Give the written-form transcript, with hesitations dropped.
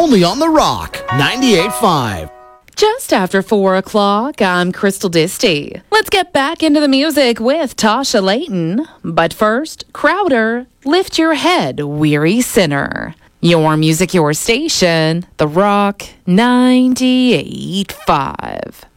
only on The Rock 98.5. Just after 4 o'clock, I'm Crystal Disty. Let's get back into the music with Tasha Layton. But first, Crowder, Lift Your Head, Weary Sinner. Your music, your station, The Rock 98.5.